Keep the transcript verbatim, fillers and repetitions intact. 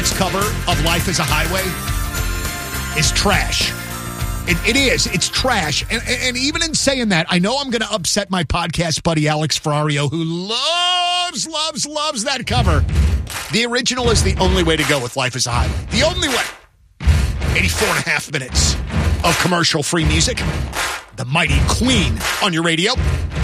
Cat's cover of Life is a Highway is trash. It, it is. It's trash. And, and even in saying that, I know I'm going to upset my podcast buddy Alex Ferrario, who loves, loves, loves that cover. The original is the only way to go with Life is a Highway. The only way. eighty-four and a half minutes of commercial-free music. The Mighty Queen on your radio.